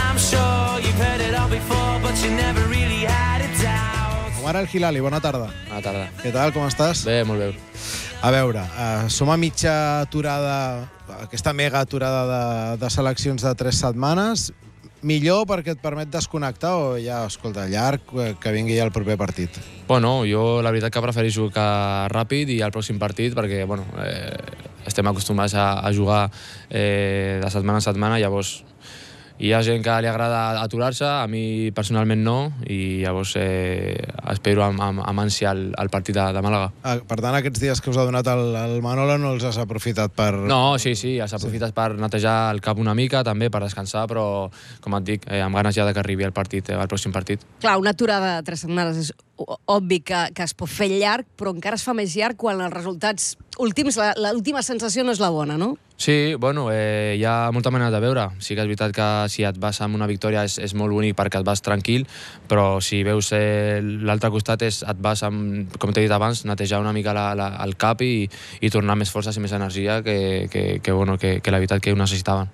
Omar El Hilali, bona tarda. Bona tarda. Què tal, com estàs? Bé, molt bé. A veure, uh, som a mitja aturada, aquesta mega aturada de, de seleccions de tres setmanes. Millor perquè et permet desconnectar o ja, escolta, llarg, que vingui ja el proper partit? Bueno, jo la veritat que prefereixo jugar ràpid i al pròxim partit perquè, bueno, eh, estem acostumats a, a jugar eh, de setmana a setmana, llavors hi ha gent que li agrada aturar-se, a mi personalment no, i llavors eh, espero amb, amb, amb ànsia el, el partit de, de Màlaga. Ah, per tant, aquests dies que us ha donat el, el Manolo no els has aprofitat per... No, sí, sí, els aprofites sí. per netejar el cap una mica, també per descansar, però, com et dic, eh, amb ganes ja de que arribi el partit, eh, el pròxim partit. Clar, una aturada de tres setmanes és obvi que, que es pot fer llarg, però encara es fa més llarg quan els resultats últims, l'última sensació no és la bona, no? Sí, bueno, eh, hi ha molta manera de veure. Sí que és veritat que si et vas amb una victòria és, és molt bonic perquè et vas tranquil, però si veus eh, l'altre costat és, et vas amb, com t'he dit abans, netejar una mica la, la, el cap i, i tornar més forces i més energia que, que, que, bueno, que, que la veritat que ho necessitaven.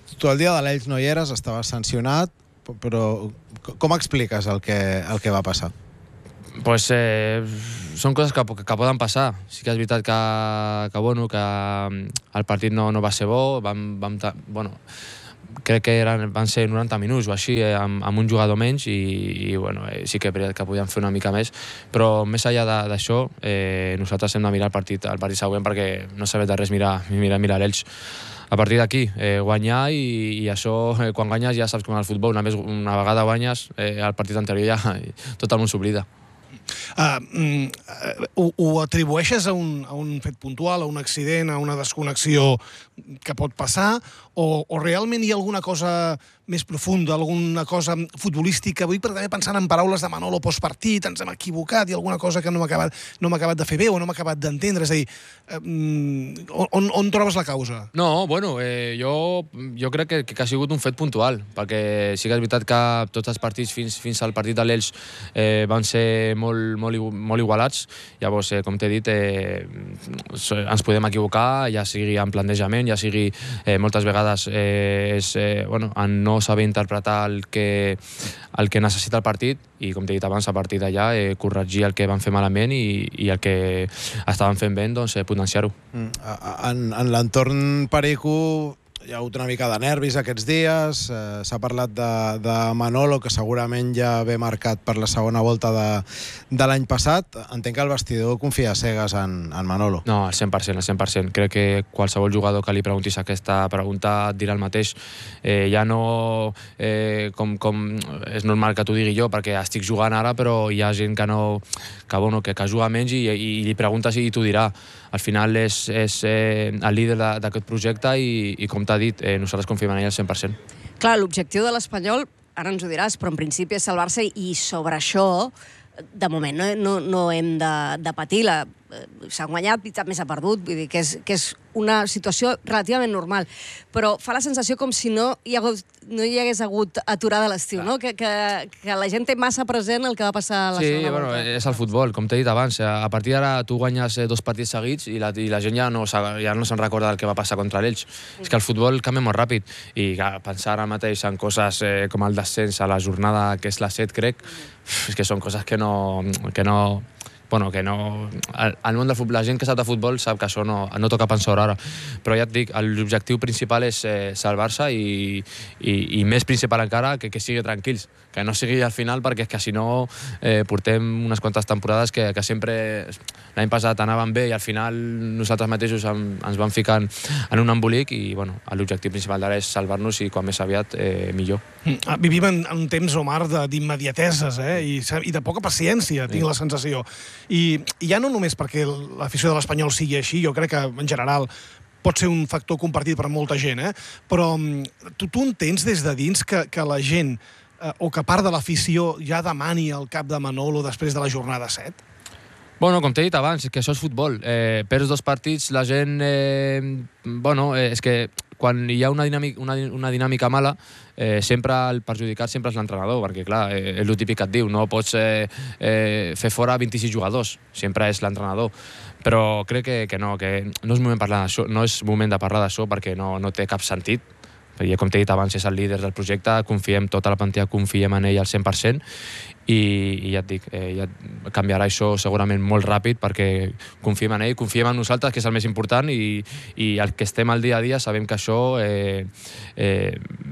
Tu el dia de l'Ells no hi eres, estaves sancionat, però com expliques el que, el que va passar? Pues eh, són coses que, que poden passar. Sí que és veritat que, que, bueno, que el partit no, no va ser bo, vam, vam ta... bueno, crec que eren, van ser noranta minuts o així, eh, amb, amb un jugador menys, i, i bueno, eh, sí que, que podíem fer una mica més, però més enllà d'això, eh, nosaltres hem de mirar el partit, el partit següent, perquè no serveix de res mirar, mirar, mirar l'Elx. A partir d'aquí, eh, guanyar, i, i això, eh, quan guanyes ja saps com és el futbol, una, més, una vegada guanyes, eh, el partit anterior ja tot el món s'oblida. Uh, mm, uh, ho, ho atribueixes a un, a un fet puntual, a un accident, a una desconnexió que pot passar, o, o realment hi ha alguna cosa més profunda, alguna cosa futbolística? Vull també pensant en paraules de Manolo postpartit, ens hem equivocat, i alguna cosa que no m'ha acabat, no m'ha acabat de fer bé o no m'ha acabat d'entendre. És a dir, uh, on, on trobes la causa? No, bueno, eh, jo, jo crec que, que ha sigut un fet puntual, perquè sí que és veritat que tots els partits fins, fins al partit de l'Elx eh, van ser molt, molt, molt igualats. Llavors, eh, com t'he dit, eh, ens podem equivocar, ja sigui en plantejament, ja sigui eh, moltes vegades eh, és, eh, bueno, en no saber interpretar el que, el que necessita el partit, i com t'he dit abans, a partir d'allà eh, corregir el que van fer malament, i, i el que estaven fent bé, doncs, eh, potenciar-ho. Mm. En, en l'entorn Perico hi ha hagut una mica de nervis aquests dies, eh, s'ha parlat de, de Manolo, que segurament ja ve marcat per la segona volta de, de l'any passat. Entenc que el vestidor confia cegues en, en Manolo. No, al cent per cent, al cent per cent. Crec que qualsevol jugador que li preguntis aquesta pregunta et dirà el mateix. Eh, ja no eh, com, com és normal que t'ho digui jo, perquè estic jugant ara, però hi ha gent que no que, bueno, que, que juga menys, i, i, i li preguntes i t'ho dirà. Al final és, és eh, el líder d'aquest projecte, i, i com t'ha dit, eh, nosaltres confiem en ell al cent per cent. Clar, l'objectiu de l'Espanyol, ara ens ho diràs, però en principi és salvar-se, i sobre això, de moment, no, no, no hem de, de patir. S'ha guanyat i també s'ha perdut, vull dir que és, que és una situació relativament normal. Però fa la sensació com si no hi, hagut, no hi hagués hagut aturada a l'estiu, no? Que, que, que la gent té massa present el que va passar a la sí, segona bueno, volta. És el futbol, com t'he dit abans. A partir d'ara tu guanyes dos partits seguits, i la, i la gent ja no, ja no se'n recorda del que va passar contra l'Elx. Mm. És que el futbol canvia molt ràpid, i pensar ara mateix en coses eh, com el descens a la jornada que és la set, crec, mm. és que són coses que no... Que no bueno, que no... El món del futbol, la gent que sap de futbol sap que això no, no toca pensar ara. Però ja et dic, l'objectiu principal és eh, salvar-se, i, i, i més principal encara, que, que sigui tranquils, que no sigui al final, perquè és que si no eh, portem unes quantes temporades que, que sempre l'any passat anaven bé, i al final nosaltres mateixos en, ens vam ficar en un embolic, i bueno, l'objectiu principal d'ara és salvar-nos, i quan més aviat eh, millor. Mm. Vivim en, en un temps, Omar, d'immediateses, eh? I, i de poca paciència, tinc sí. la sensació. I ja no només perquè l'afició de l'Espanyol sigui així, jo crec que en general pot ser un factor compartit per molta gent, eh? Però tu, tu entens des de dins que, que la gent, eh, o que part de l'afició ja demani el cap de Manolo després de la jornada set? Bueno, com t'he dit abans, que això és futbol. Eh, perds dos partits, la gent... Eh, bueno, eh, és que quan hi ha una dinàmica, una, una dinàmica mala, eh, sempre el perjudicat sempre és l'entrenador, perquè clar, eh, és el típic que et diu, no pots eh, eh, fer fora vint-i-sis jugadors, sempre és l'entrenador. Però crec que, que no, que no és moment, parlar d'això, no és moment de parlar d'això, perquè no, no té cap sentit. Perquè, com t'he dit abans, és el líder del projecte, confiem, tota la plantilla confiem en ell al cent per cent, i, i ja et dic, eh, ja canviarà això segurament molt ràpid, perquè confiem en ell, confiem en nosaltres, que és el més important, i, i el que estem al dia a dia sabem que això, eh, eh,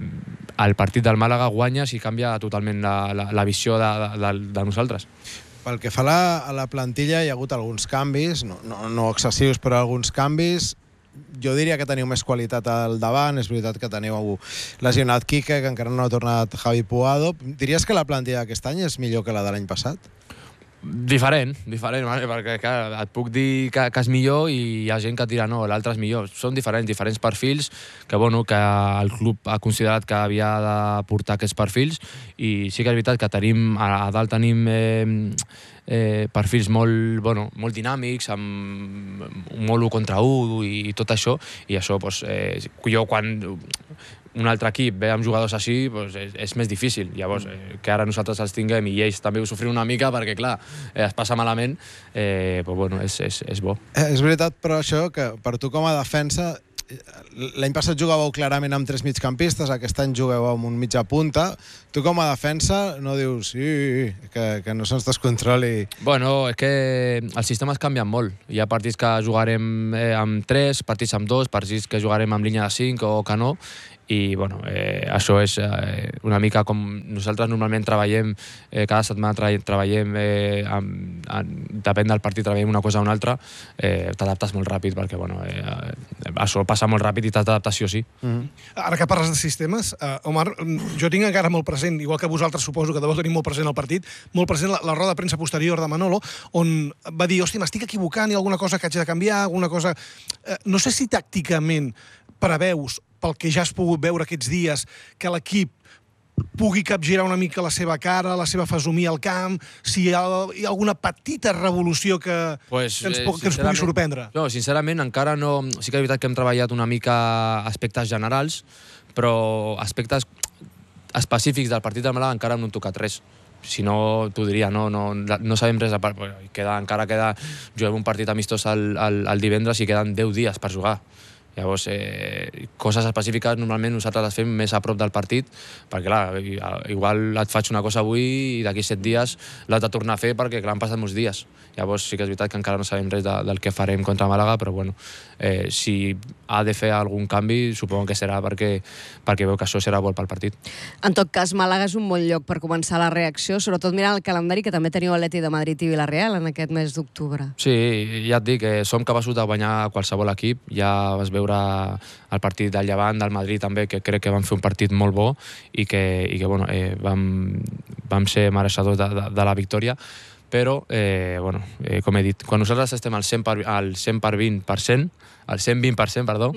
el partit del Màlaga guanya si canvia totalment la, la, la visió de, de, de nosaltres. Pel que fa a la, a la plantilla, hi ha hagut alguns canvis, no, no, no excessius, però alguns canvis. Jo diria que teniu més qualitat al davant, és veritat que teniu lesionat Quique, que encara no ha tornat Javi Puado. Diries que la plantilla d'aquest any és millor que la de l'any passat? Diferent, diferent, vale? Perquè clar, et puc dir que, que és millor, i hi ha gent que et dirà no, l'altre és millor. Són diferents, diferents perfils, que, bueno, que el club ha considerat que havia de portar aquests perfils, i sí que és veritat que tenim, a dalt tenim eh, eh, perfils molt, bueno, molt dinàmics, amb molt u contra u i tot això, i això, doncs, eh, jo quan un altre equip ve amb jugadors així, doncs és, és més difícil. Llavors, eh, que ara nosaltres els tinguem i ells també ho sofrim una mica, perquè clar, eh, es passa malament, eh, doncs, bueno, és, és, és bo. Eh, és veritat, però això, que per tu com a defensa l'any passat jugàveu clarament amb tres migcampistes, aquest any jugueu amb un mitja punta. Tu com a defensa no dius sí, que, que no se'ns descontroli. Bueno, és que els sistemes canvien molt. Hi ha partits que jugarem eh, amb tres, partits amb dos, partits que jugarem amb línia de cinc o que no, i bueno, eh, això és eh, una mica com nosaltres normalment treballem, eh, cada setmana tra treballem, eh, amb, amb, depèn del partit, treballem una cosa o una altra, eh, t'adaptes molt ràpid, perquè bueno, eh, això passa molt ràpid i t'has d'adaptar sí o sí. Mm-hmm. Ara que parles de sistemes, uh, Omar, jo tinc encara molt present, igual que vosaltres suposo que deveu tenir molt present el partit, molt present la, la roda de premsa posterior de Manolo, on va dir, hòstia, m'estic equivocant, hi ha alguna cosa que haig de canviar, alguna cosa... Uh, no sé si tàcticament preveus, pel que ja has pogut veure aquests dies, que l'equip pugui capgirar una mica la seva cara, la seva fesomia al camp, si hi ha, hi ha alguna petita revolució que, pues, que, ens, eh, que ens pugui sorprendre. No, sincerament, encara no... Sí que és veritat que hem treballat una mica aspectes generals, però aspectes específics del partit del Màlaga encara no hem tocat res. Si no, t'ho diria, no, no, no sabem res a part. Queda, encara queda... Juguem un partit amistós al, al, al divendres i queden deu dies per jugar. Llavors, eh, coses específiques normalment nosaltres les fem més a prop del partit, perquè clar, igual et faig una cosa avui i d'aquí set dies l'has de tornar a fer perquè clar, han passat molts dies. Llavors sí que és veritat que encara no sabem res de, del que farem contra Màlaga, però bueno, eh, si ha de fer algun canvi, suposo que serà perquè, perquè veu que això serà bo pel partit. En tot cas, Màlaga és un bon lloc per començar la reacció, sobretot mirant el calendari, que també teniu Atleti de Madrid i Villarreal en aquest mes d'octubre. Sí, ja et dic, eh, som capaços de guanyar qualsevol equip. Ja vas veure el partit del Llevant, del Madrid també, que crec que van fer un partit molt bo i que, i que bueno, eh, vam, vam ser mereixedors de, de, de la victòria, però, eh, bueno, eh, com he dit, quan nosaltres estem al cent per, al cent per vint per cent, al cent vint per cent, perdó,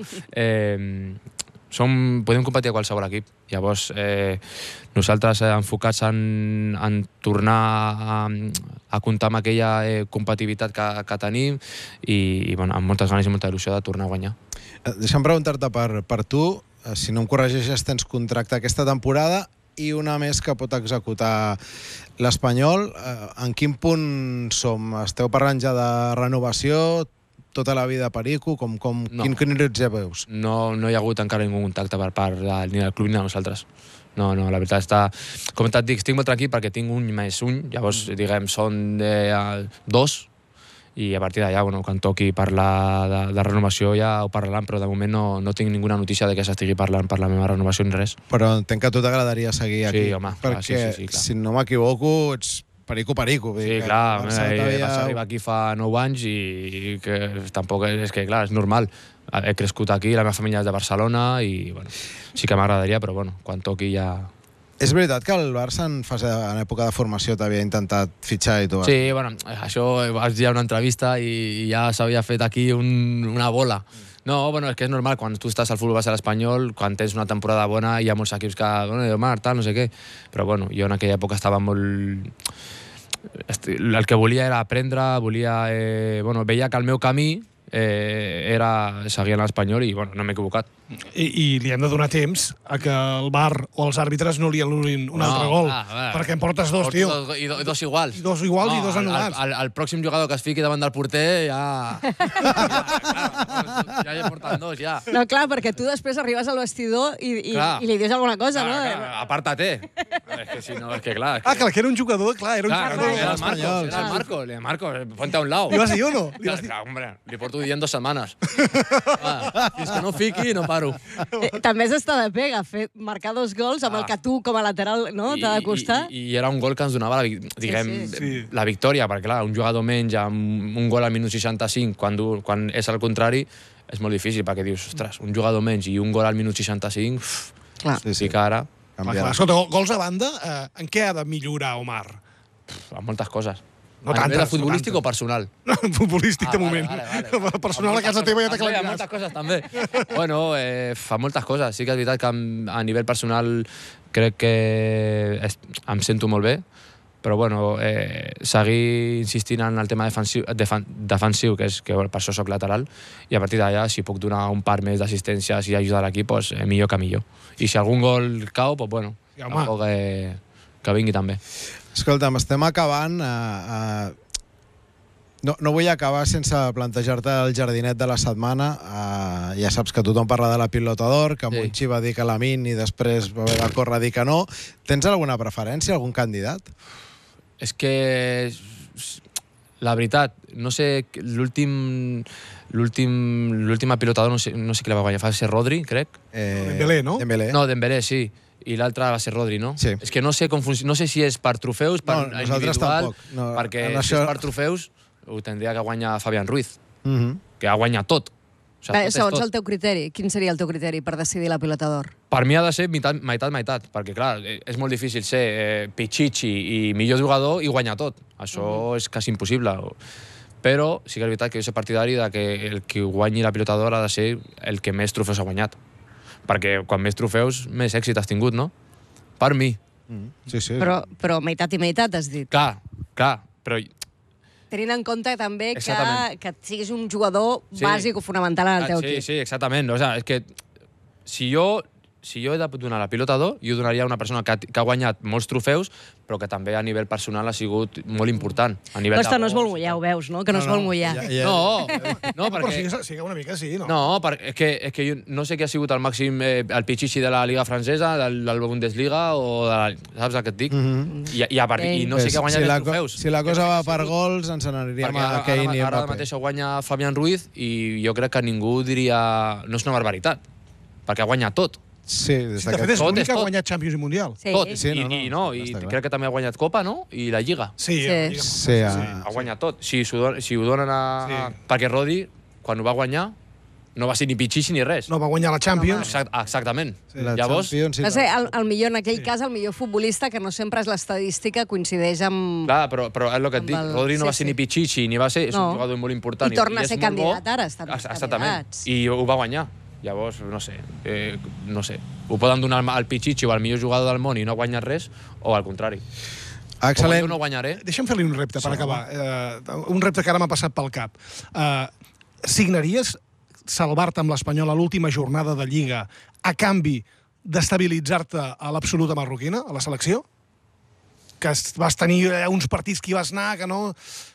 eh, som, podem competir a qualsevol equip. Llavors, eh, nosaltres eh, enfocats en, en tornar a, a comptar amb aquella eh, competitivitat que, que tenim i, i bueno, amb moltes ganes i molta il·lusió de tornar a guanyar. Deixa'm preguntar-te per, per tu, si no em corregeixes, tens contracte aquesta temporada i una més que pot executar l'Espanyol. En quin punt som? Esteu parlant ja de renovació? Tota la vida a Perico? Com, com, no. Quin criteri ja veus? No, no hi ha hagut encara ningú contacte per part de, ni del club ni de nosaltres. No, no, la veritat està... Com et dic, estic molt tranquil perquè tinc un més un, llavors, mm. diguem, són de, uh, dos, i a partir d'allà, bueno, quan toqui parlar de, de renovació ja ho parlaran, però de moment no, no tinc ninguna notícia de que s'estigui parlant per la meva renovació ni res. Però entenc que a tu t'agradaria seguir aquí. Sí, home, perquè, clar, sí, sí, sí, clar. Si no m'equivoco, ets perico, perico. Sí, clar, eh, vaig arribar aquí fa nou anys i, i que tampoc és que, clar, és normal. He crescut aquí, la meva família és de Barcelona i, bueno, sí que m'agradaria, però, bueno, quan toqui ja... És veritat que el Barça en, fase, en època de formació t'havia intentat fitxar i tu... Sí, bueno, això vaig dir a una entrevista i, i ja s'havia fet aquí un, una bola. No, bueno, és que és normal, quan tu estàs al futbol base a l'Espanyol, quan tens una temporada bona, hi ha molts equips que, bueno, Omar, tal, no sé què, però bueno, jo en aquella època estava molt... El que volia era aprendre, volia... Eh... Bueno, veia que el meu camí eh, era seguir en l'Espanyol i, bueno, no m'he equivocat. I, I li hem de donar temps a que el V A R o els àrbitres no li anul·lin un no, altre gol, ah, perquè en portes dos, tio. Dos, i, do, I dos iguals. I dos iguals no, i dos anul·lats. El, el, el pròxim jugador que es fiqui davant del porter ja... ja, ja, ja hi porten dos, ja. No, clar, perquè tu després arribes al vestidor i, i, i li dius alguna cosa, clar, no? Clar, aparta-te. És que si no, és que clar... És que... Ah, que era un jugador, clar, era un clar, jugador. Era el Marco, era el Marco, era el Marco, ponte a un lado. Li vas dir o no? Li vas dir... Clar, hombre, li porto dient dues setmanes. Ah, fins que no fiqui, no paro. Eh, també és estar de pega, fer, marcar dos gols amb ah. el que tu com a lateral no, t'ha de costar. I, i, I era un gol que ens donava la, diguem, sí, sí. la victòria, perquè clar, un jugador menys amb un gol al minut seixanta-cinc, quan, du, quan és al contrari, és molt difícil, perquè dius, ostres, un jugador menys i un gol al minut seixanta-cinc, clar. Sí, sí que ara... Clar, clar. Escolta, gols a banda, eh, en què ha de millorar, Omar? En moltes coses. No a tantes, nivell de futbolístic no o personal? futbolístic, ah, de moment. Vale, vale, vale. Personal a casa teva ja t'aclariràs. Fa moltes coses, també. Bueno, eh, fa moltes coses. Sí que és veritat que a nivell personal crec que es, em sento molt bé, però bueno, eh, seguir insistint en el tema defensiu, defen, defensiu que és que per això soc lateral, i a partir d'allà, si puc donar un par més d'assistències i ajudar l'equip, pues, eh, millor que millor. I si algun gol cau, pues bueno, ja, tampoc eh, que vingui també. Escolta'm, estem acabant. Uh, uh, No, no vull acabar sense plantejar-te el jardinet de la setmana. Uh, ja saps que tothom parla de la pilota d'or, que Monchi va dir que Lamin i després va haver de córrer a dir que no. Tens alguna preferència, algun candidat? És que, la veritat, no sé, l'últim... L'última pilota d'or, no sé, no sé qui la va guanyar, va ser Rodri, crec. Eh, Dembélé, no? Dembélé. No, Dembélé, sí. I l'altre va ser Rodri, no? Sí. És que no sé com funciona, no sé si és per trofeus, per no, individual, no, perquè si això... és per trofeus ho tindria que guanyar Fabián Ruiz, uh -huh. que ha guanyat tot. O sigui, Bé, tot segons tot. el teu criteri, quin seria el teu criteri per decidir la pilota d'or? Per mi ha de ser meitat, meitat, meitat, perquè, clar, és molt difícil ser eh, Pichichi i millor jugador i guanyar tot. Això uh -huh. és quasi impossible. Però sí que és veritat que jo soc partidari de que el que guanyi la pilota d'or ha de ser el que més trofeus ha guanyat. Perquè quan més trofeus, més èxit has tingut, no? Per mi. Mm. Sí, sí. Però, però meitat i meitat, has dit. Clar, clar, però... Tenint en compte també que, Exactament. que siguis un jugador Sí. bàsic o fonamental en el teu sí, equip. Sí, exactament. O sea, és que si jo, si jo he de donar la pilota d'or, jo donaria a una persona que ha, que ha guanyat molts trofeus, però que també a nivell personal ha sigut molt important. A nivell Costa de no es vol gols. mullar, ho veus, no? Que no, no es vol mullar. Ja, ja. No, no, Però perquè... sí, sí que una mica sí, no? No, perquè és que, és que jo no sé qui ha sigut el màxim, eh, el Pichichi de la Liga Francesa, del, del Bundesliga, o de la, saps el que et dic? Mm -hmm. I, i, a part, I no sé qui ha guanyat si els la, trofeus. Si la cosa va per gols, ens n'aniríem Perquè a ara, Kane ara, i ara Mbappé. mateix ho guanya Fabián Ruiz i jo crec que ningú diria... No és una barbaritat, perquè ha guanyat tot. Sí, des De fet, és Tot l'únic és que ha tot. guanyat Champions i Mundial. Sí. Tot, Sí, I, no, no, i, no, i està clar. crec que també ha guanyat Copa, no? I la Lliga. Sí, Sí. la Lliga. Sí, a... Ha guanyat tot. Si, s'ho don, si ho donen a... Sí. Perquè Rodri, quan ho va guanyar, no va ser ni Pichichi ni res. No, va guanyar la Champions. Exact, exactament. Sí. La Llavors, Champions i Va la- ser el, el millor, en aquell cas, el millor futbolista, que no sempre és l'estadística, coincideix amb... clar, però, però és el que et Amb dic. el- Rodri no sí, va ser sí. ni Pichichi, ni va ser... És No. un jugador molt important. I torna a és ser molt bo. candidat ara, estan Ex- els Exactament. candidats. I ho va guanyar. Llavors, no sé, eh, no sé. Ho poden donar al Pichichi o al millor jugador del món i no ha guanyat res, o al contrari. Excel·lent. O jo no guanyaré. Deixa'm fer-li un repte per acabar. Eh, un repte que ara m'ha passat pel cap. Eh, signaries salvar-te amb l'Espanyol a l'última jornada de Lliga a canvi d'estabilitzar-te a l'absoluta marroquina, a la selecció? Que es- vas tenir eh, uns partits que hi vas anar, que no...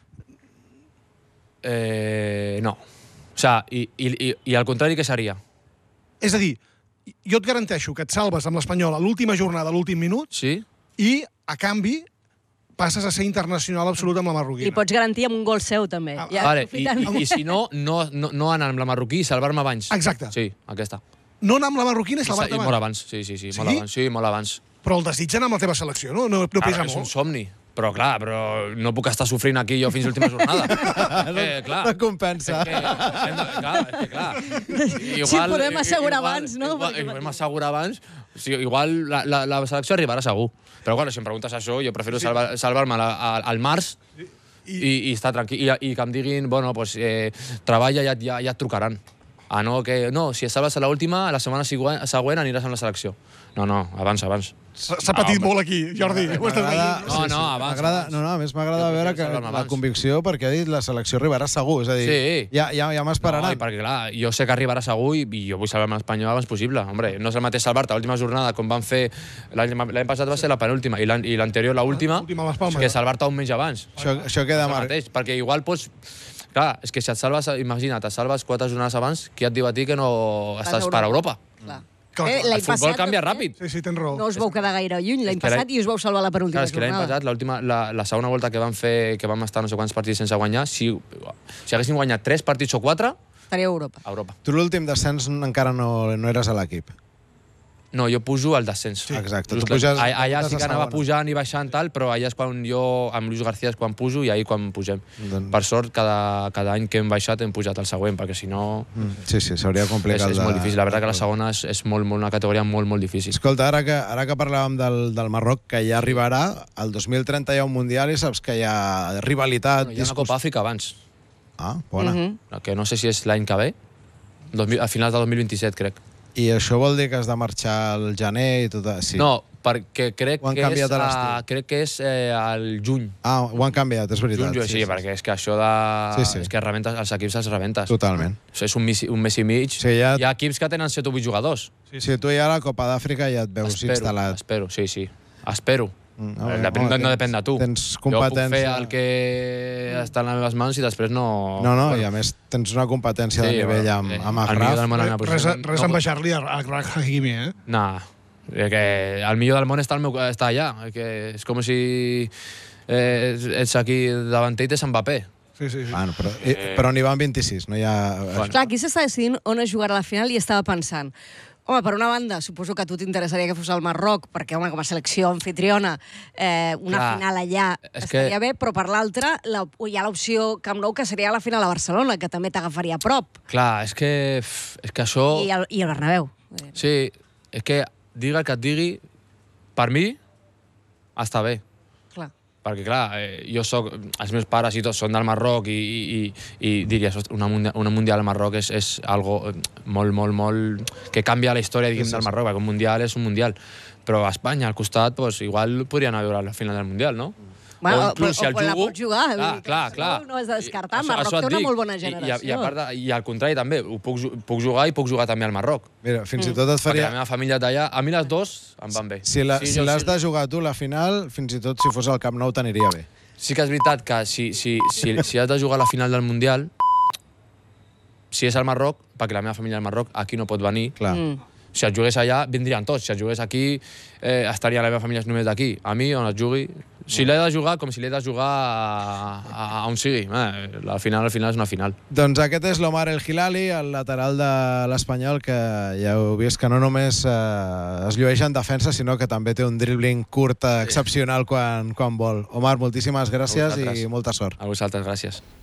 Eh, no. O sea, i, i, i, i al contrari, què seria? És a dir, jo et garanteixo que et salves amb l'Espanyol a l'última jornada, a l'últim minut, sí? I, a canvi, passes a ser internacional absolut amb la marroquina. I pots garantir amb un gol seu, també. Ah, Ja, Vale, i, aprofitant- i, i si no, no, no, no anar amb la marroquí i salvar-me abans. Exacte. Sí, aquesta. No anar amb la marroquina i I, sa- salvar-te i abans. molt abans, sí, sí, sí, Sí? molt abans. Sí, molt abans. Però el desig anar amb la teva selecció, no? No, no pesa Ara, és un molt. somni. Però, clar, però no puc estar sofrint aquí jo fins a l'última jornada. eh, clar. No compensa. És que, hem de, clar, és que, clar. Sí, podem assegurar igual, abans, no? Igual, Perquè- podem assegurar abans. O sigui, igual la, la, la selecció arribarà segur. Però, bueno, si em preguntes això, jo prefiro sí. salvar, salvar-me la- al, al març i, i, i estar tranquil. I, I que em diguin, bueno, pues, eh, treballa i ja, ja, ja et trucaran. Ah, no, que no, si et salves a l'última, la setmana següent, següent aniràs amb la selecció. No, no, abans, abans. S'ha patit home. molt aquí, Jordi. Ho estàs veient? No, no, abans, M'agrada, abans. no, no, a més m'agrada Jo veure prefiero que salvar-me la abans. convicció, perquè ha dit la selecció arribarà segur. És a dir, Sí. ja, ja, ja No, m'esperaran. i perquè, clar, jo sé que arribarà segur i, i jo vull salvar-me l'Espanyol abans possible. Hombre, no és el mateix salvar-te a l'última jornada, com van fer... L'any l'any passat va ser la penúltima, i l'any- i l'anterior l'última, L'última a les Palmes. que salvar-te un menys abans. Això, això queda És el marc. mateix, perquè igual pots... Clar, és que si et salves, imagina't, et salves quatre jornades abans, qui et diu a ti que no Vas estàs a per Europa. Europa? Clar. Clar, Eh, clar. l'any El futbol passat, canvia de fet, ràpid. Sí, sí, tens raó. No us vau quedar gaire lluny l'any És que l'any- passat i us vau salvar la penúltima Clar, és que l'any jornada. passat, l'última, la, la segona volta que vam fer, que vam estar no sé quants partits sense guanyar, si, si haguéssim guanyat tres partits o quatre, Estaria a Europa. a Europa. Tu l'últim descens encara no, no eres a l'equip. No, jo pujo al descens. Sí. Exacte, Just tu puges- allà, allà puges sí a que anava segona. pujant i baixant tal, però allà és quan jo, amb Luis García, és quan pujo i ahir quan pugem. Doncs- Per sort, cada, cada any que hem baixat hem pujat al següent, perquè si no... Mm, sí, sí, s'hauria És, complicat. és de- molt difícil. La veritat que la segona és, és molt, molt, una categoria molt, molt difícil. Escolta, ara que, ara que parlàvem del, del Marroc, que ja arribarà, el dos mil trenta hi ha un Mundial i saps que hi ha rivalitat... Bueno, hi ha una Copa Àfrica abans, Ah, bona. Mhm. que no sé si és l'any que ve, dos mil, a finals del dos mil vint-i-set, crec. I això vol dir que has de marxar al gener i tot... Sí. No, perquè crec Ho han que és, canviat a l'estiu. a, crec que és eh, al juny. Ah, ho han canviat, és veritat. Juny, sí, sí, perquè és que això de... Sí, sí. És que rebentes, els equips els rebentes. Totalment. O sigui, és un, mes, un mes i mig. Sí, ja... Hi ha equips que tenen set o vuit jugadors. Sí, sí, tu ja a la Copa d'Àfrica ja et veus espero, instal·lat. espero, sí, sí. Espero. Mm, No, home, depèn, home, no, no depèn de tu. tens Jo puc fer competència. el que està en les meves mans i després no... No, no, i a més tens una competència de nivell amb, amb el millor del món en la Res, posició. res no, en baixar-li a Achraf Hakimi, eh? No, que el millor del món està, al meu, està allà. Que és com si eh, ets aquí davant i és Mbappé. Sí, sí, sí. Bueno, però, eh, però n'hi van vint-i-sis, no hi ha... Bueno. Clar, aquí s'està decidint on es jugarà la final i estava pensant, home, per una banda, suposo que a tu t'interessaria que fos el Marroc, perquè, home, com a selecció anfitriona, eh, una Clar, final allà és estaria que- bé, però per l'altra la, hi ha l'opció Camp Nou, que seria la final a Barcelona, que també t'agafaria a prop, Clar, és que, és que això... i el, i el Bernabéu. Sí, és que digue el que et digui, per mi, està bé. Clar. Perquè, clar, eh, jo soc... Els meus pares i tots són del Marroc i, i, i, i diries, ostres, una, mundial, una mundial al Marroc és, és algo molt, molt, molt... que canvia la història, diguem, Sí, sí, del sí. Marroc, perquè un mundial és un mundial. Però a Espanya, al costat, pues, igual podrien anar a veure la final del mundial, no? Bueno, o inclús, si o, el o la jugo... pots jugar. vull Clar, dir que clar, això clar. No és de descartar. Això- Marroc això et té una dic. molt bona I, generació. i, i, a part de, I al contrari, també, ho puc, ju- puc jugar i puc jugar també al Marroc. Mira, fins i Mm. tot et faria... Perquè la meva família és d'allà. A mi les dos em van bé. Si la- Sí, si jo l'has sí- de jugar tu, la final, fins i tot si fos al Camp Nou t'aniria bé. Sí que és veritat que si, si, si, si has de jugar a la final del Mundial, si és al Marroc, perquè la meva família al Marroc, aquí no pot venir. Clar. Mm. Si et jugués allà, vindrien tots. Si et jugués aquí, eh, estaria la meva família només d'aquí. A mi, on et jugui... Si l'he de jugar, com si l'he de jugar a, a, a on sigui. Eh, al final, al final és una final. Doncs aquest és l'Omar El Hilali, el lateral de l'Espanyol, que ja heu vist que no només eh, es llueix en defensa, sinó que també té un dribbling curt eh, excepcional quan, quan vol. Omar, moltíssimes gràcies i molta sort. A vosaltres, gràcies.